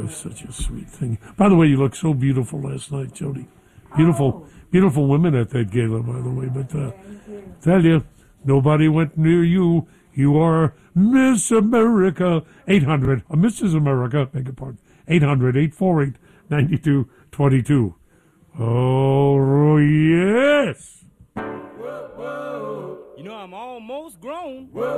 was such a sweet thing. By the way, you looked so beautiful last night, Jody. Beautiful women at that gala, by the way. But tell you, nobody went near you. You are Miss America. 800, Mrs. America, beg your pardon. 800-848-9222. Oh, yes. You know, I'm almost grown.